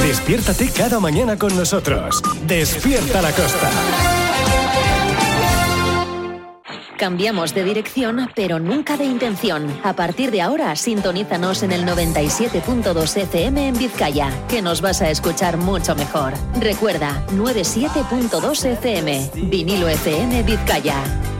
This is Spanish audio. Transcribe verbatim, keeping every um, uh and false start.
Despiértate cada mañana con nosotros. Despierta la Costa. Cambiamos de dirección, pero nunca de intención. A partir de ahora, sintonízanos en el noventa y siete punto dos F M en Vizcaya, que nos vas a escuchar mucho mejor. Recuerda, noventa y siete punto dos F M, Vinilo F M Vizcaya.